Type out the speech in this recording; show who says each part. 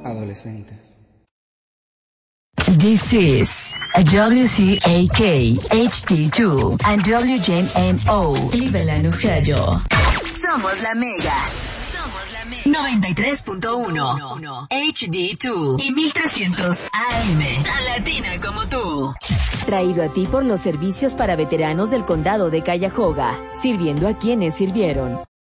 Speaker 1: adolescentes.
Speaker 2: This is WCAK HD2 and WJMO Cleveland, Ohio. Somos la Mega. 93.1 HD2 y 1300 AM. Tan latina como tú.
Speaker 3: Traído a ti por los servicios para veteranos del condado de Cuyahoga, sirviendo a quienes sirvieron.